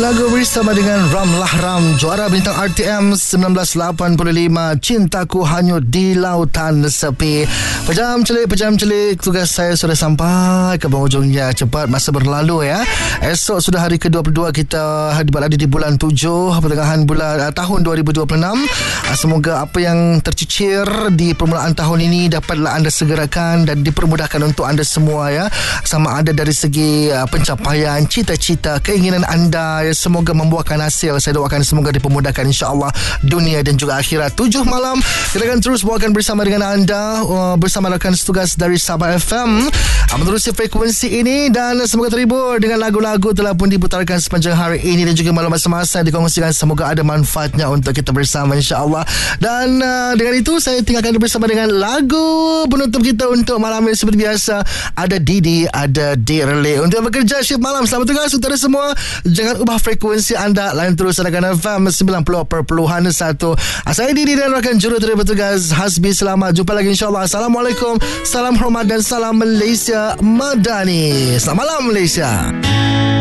lagu bersama dengan Ramlah Ram, juara bintang RTM 1985, Cintaku Hanyut di Lautan Sepi. Pejam celik, tugas saya sudah sampai ke penghujungnya. Cepat masa berlalu ya. Esok sudah hari ke-22, kita berada di bulan 7, pertengahan bulan tahun 2026. Semoga apa yang tercicir di permulaan tahun ini dapatlah anda segerakan dan dipermudahkan untuk anda semua ya. Sama ada dari segi pencapaian cita-cita, keinginan anda ya, semoga membuahkan hasil. Saya doakan semoga dipermudahkan insya-Allah dunia dan juga akhirat. 7 malam kita akan terus bawakan bersama dengan anda, bersama rakan setugas dari Sabah FM, menerusi frekuensi ini, dan semoga terhibur dengan lagu-lagu telah pun diputarkan sepanjang hari ini dan juga malam masa-masa dikongsikan. Semoga ada manfaatnya untuk kita bersama insya-Allah. Dan dengan itu saya tinggalkan bersama dengan lagu penutup kita untuk malam ini. Seperti biasa, ada Didi, ada Dirli untuk bekerja shift malam. Selamat tugas untuk anda semua. Jangan ubah frekuensi anda, lain terus rakan FM 90.1. Saya Didi dan rakan jurutera bertugas Hasbi. Selamat jumpa lagi insya-Allah. Assalamualaikum, salam hormat dan salam Malaysia Madani. Selamat malam Malaysia.